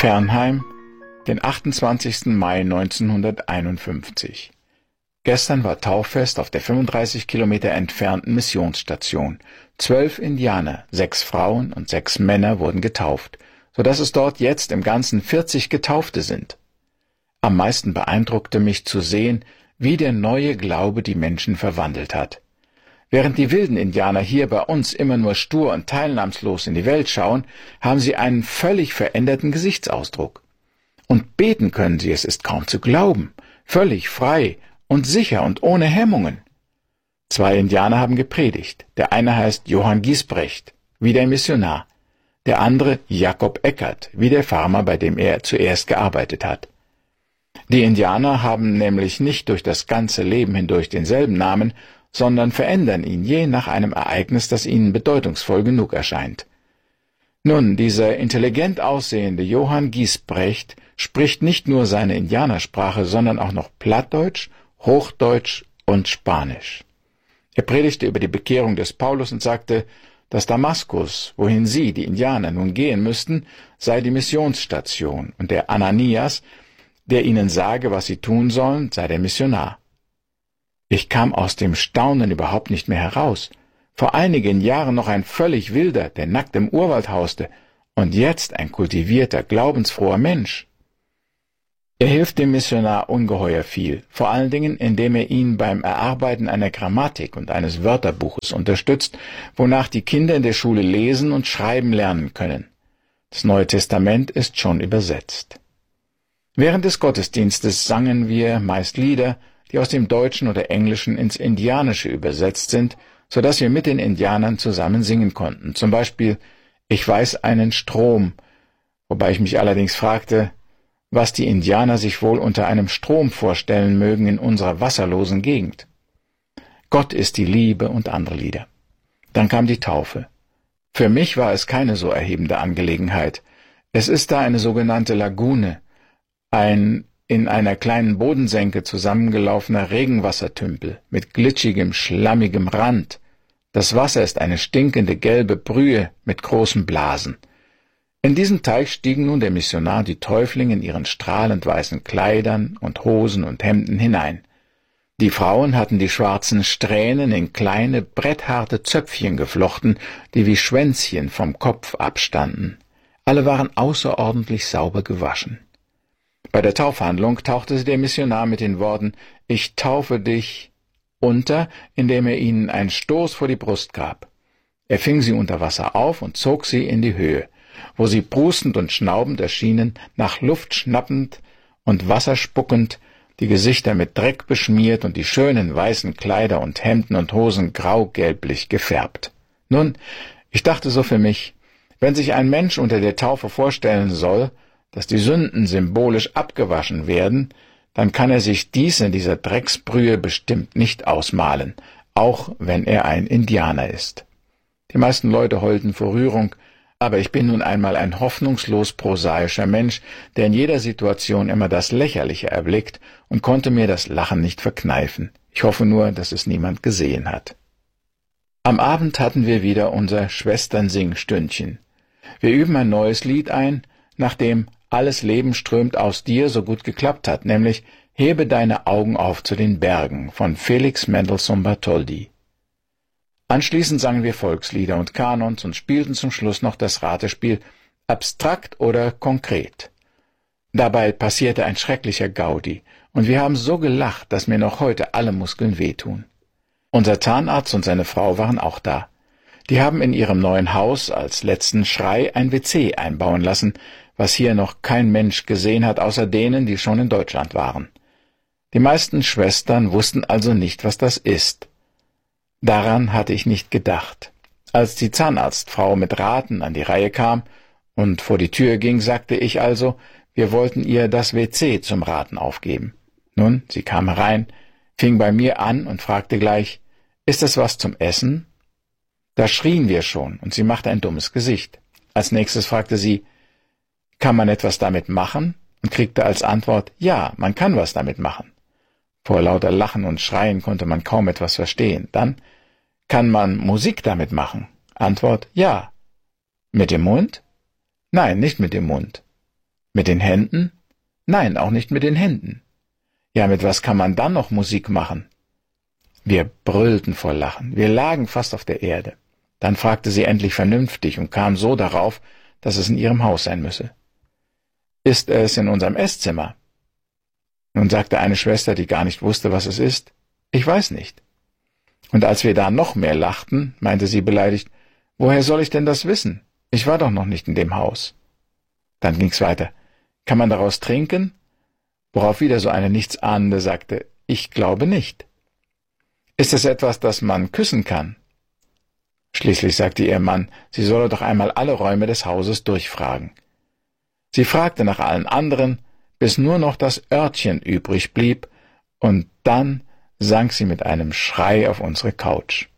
Fernheim, den 28. Mai 1951. Gestern war Tauffest auf der 35 Kilometer entfernten Missionsstation. 12 Indianer, 6 Frauen und 6 Männer wurden getauft, sodass es dort jetzt im Ganzen 40 Getaufte sind. Am meisten beeindruckte mich zu sehen, wie der neue Glaube die Menschen verwandelt hat. Während die wilden Indianer hier bei uns immer nur stur und teilnahmslos in die Welt schauen, haben sie einen völlig veränderten Gesichtsausdruck. Und beten können sie, es ist kaum zu glauben, völlig frei und sicher und ohne Hemmungen. 2 Indianer haben gepredigt. Der eine heißt Johann Giesbrecht, wie der Missionar. Der andere Jakob Eckert, wie der Farmer, bei dem er zuerst gearbeitet hat. Die Indianer haben nämlich nicht durch das ganze Leben hindurch denselben Namen, sondern verändern ihn je nach einem Ereignis, das ihnen bedeutungsvoll genug erscheint. Nun, dieser intelligent aussehende Johann Giesbrecht spricht nicht nur seine Indianersprache, sondern auch noch Plattdeutsch, Hochdeutsch und Spanisch. Er predigte über die Bekehrung des Paulus und sagte, dass Damaskus, wohin sie, die Indianer, nun gehen müssten, sei die Missionsstation und der Ananias, der ihnen sage, was sie tun sollen, sei der Missionar. Ich kam aus dem Staunen überhaupt nicht mehr heraus. Vor einigen Jahren noch ein völlig wilder, der nackt im Urwald hauste, und jetzt ein kultivierter, glaubensfroher Mensch. Er hilft dem Missionar ungeheuer viel, vor allen Dingen, indem er ihn beim Erarbeiten einer Grammatik und eines Wörterbuches unterstützt, wonach die Kinder in der Schule lesen und schreiben lernen können. Das Neue Testament ist schon übersetzt. Während des Gottesdienstes sangen wir meist Lieder, die aus dem Deutschen oder Englischen ins Indianische übersetzt sind, so dass wir mit den Indianern zusammen singen konnten. Zum Beispiel »Ich weiß einen Strom«, wobei ich mich allerdings fragte, was die Indianer sich wohl unter einem Strom vorstellen mögen in unserer wasserlosen Gegend. »Gott ist die Liebe« und andere Lieder. Dann kam die Taufe. Für mich war es keine so erhebende Angelegenheit. Es ist da eine sogenannte Lagune, ein in einer kleinen Bodensenke zusammengelaufener Regenwassertümpel mit glitschigem, schlammigem Rand. Das Wasser ist eine stinkende gelbe Brühe mit großen Blasen. In diesen Teich stiegen nun der Missionar und die Täuflinge in ihren strahlend weißen Kleidern und Hosen und Hemden hinein. Die Frauen hatten die schwarzen Strähnen in kleine, brettharte Zöpfchen geflochten, die wie Schwänzchen vom Kopf abstanden. Alle waren außerordentlich sauber gewaschen. Bei der Taufhandlung tauchte der Missionar mit den Worten »Ich taufe dich« unter, indem er ihnen einen Stoß vor die Brust gab. Er fing sie unter Wasser auf und zog sie in die Höhe, wo sie prustend und schnaubend erschienen, nach Luft schnappend und wasserspuckend, die Gesichter mit Dreck beschmiert und die schönen weißen Kleider und Hemden und Hosen grau-gelblich gefärbt. Nun, ich dachte so für mich, wenn sich ein Mensch unter der Taufe vorstellen soll, dass die Sünden symbolisch abgewaschen werden, dann kann er sich dies in dieser Drecksbrühe bestimmt nicht ausmalen, auch wenn er ein Indianer ist. Die meisten Leute heulten vor Rührung, aber ich bin nun einmal ein hoffnungslos prosaischer Mensch, der in jeder Situation immer das Lächerliche erblickt und konnte mir das Lachen nicht verkneifen. Ich hoffe nur, dass es niemand gesehen hat. Am Abend hatten wir wieder unser Schwestern-Sing-Stündchen. Wir üben ein neues Lied ein, nachdem »Alles Leben strömt aus dir« so gut geklappt hat, nämlich »Hebe deine Augen auf zu den Bergen« von Felix Mendelssohn Bartholdy. Anschließend sangen wir Volkslieder und Kanons und spielten zum Schluss noch das Ratespiel »Abstrakt oder konkret«. Dabei passierte ein schrecklicher Gaudi, und wir haben so gelacht, dass mir noch heute alle Muskeln wehtun. Unser Zahnarzt und seine Frau waren auch da. Die haben in ihrem neuen Haus als letzten Schrei ein WC einbauen lassen, was hier noch kein Mensch gesehen hat, außer denen, die schon in Deutschland waren. Die meisten Schwestern wussten also nicht, was das ist. Daran hatte ich nicht gedacht. Als die Zahnarztfrau mit Raten an die Reihe kam und vor die Tür ging, sagte ich also, wir wollten ihr das WC zum Raten aufgeben. Nun, sie kam herein, fing bei mir an und fragte gleich, »Ist das was zum Essen?« Da schrien wir schon, und sie machte ein dummes Gesicht. Als nächstes fragte sie, »Kann man etwas damit machen?« und kriegte als Antwort, »Ja, man kann was damit machen.« Vor lauter Lachen und Schreien konnte man kaum etwas verstehen. Dann, »Kann man Musik damit machen?« Antwort, »Ja.« »Mit dem Mund?« »Nein, nicht mit dem Mund.« Mit den Händen? Nein, auch nicht mit den Händen. Ja, mit was kann man dann noch Musik machen? Wir brüllten vor Lachen. Wir lagen fast auf der Erde. Dann fragte sie endlich vernünftig und kam so darauf, dass es in ihrem Haus sein müsse. Ist es in unserem Esszimmer? Nun sagte eine Schwester, die gar nicht wusste, was es ist, ich weiß nicht. Und als wir da noch mehr lachten, meinte sie beleidigt, woher soll ich denn das wissen? Ich war doch noch nicht in dem Haus. Dann ging's weiter. Kann man daraus trinken? Worauf wieder so eine Nichtsahnende sagte, ich glaube nicht. Ist es etwas, das man küssen kann? Schließlich sagte ihr Mann, sie solle doch einmal alle Räume des Hauses durchfragen. Sie fragte nach allen anderen, bis nur noch das Örtchen übrig blieb, und dann sank sie mit einem Schrei auf unsere Couch.